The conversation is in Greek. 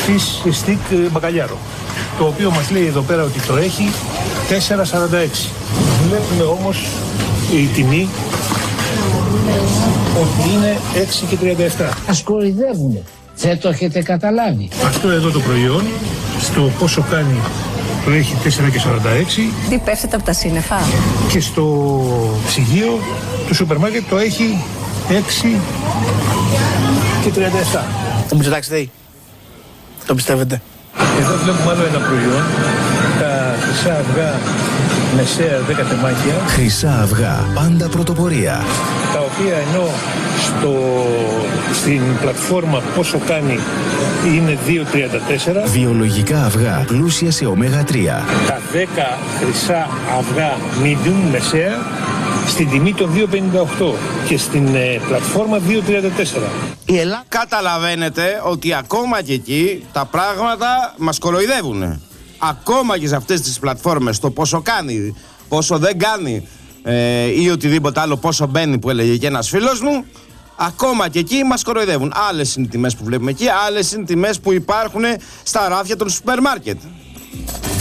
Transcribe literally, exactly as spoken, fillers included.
fish stick μπακαλιάρο, το οποίο μας λέει εδώ πέρα ότι το έχει τέσσερα σαράντα έξι. Βλέπουμε όμως η τιμή ότι είναι έξι και τριάντα επτά. Ας κοροϊδεύουνε. Δεν το έχετε καταλάβει. Αυτό εδώ το προϊόν, στο πόσο κάνει, το έχει τέσσερα και σαράντα έξι. Τι πέφτεται από τα σύννεφα. Και στο ψυγείο του σούπερ μάρκετ το έχει έξι και τριάντα επτά. Το Μητσοτάκη, το πιστεύετε? Εδώ βλέπουμε άλλο ένα προϊόν, τα χρυσά αυγά μεσαία δέκα τεμάχια. Χρυσά αυγά, πάντα πρωτοπορία. Τα οποία ενώ στο, στην πλατφόρμα πόσο κάνει είναι δύο τριάντα τέσσερα. Βιολογικά αυγά, πλούσια σε ωμέγα τρία. Τα δέκα χρυσά αυγά medium μεσαία στην τιμή των δύο πενήντα οκτώ και στην ε, πλατφόρμα δύο τριάντα τέσσερα. Η Ελλάδα... Καταλαβαίνετε ότι ακόμα και εκεί τα πράγματα μας κοροϊδεύουν. Ακόμα και σε αυτές τις πλατφόρμες το πόσο κάνει, πόσο δεν κάνει ε, ή οτιδήποτε άλλο, πόσο μπαίνει που έλεγε και ένας φίλος μου, ακόμα και εκεί μας κοροϊδεύουν. Άλλες είναι οι τιμές που βλέπουμε εκεί, άλλες είναι οι τιμές που υπάρχουν στα ράφια των σούπερ μάρκετ.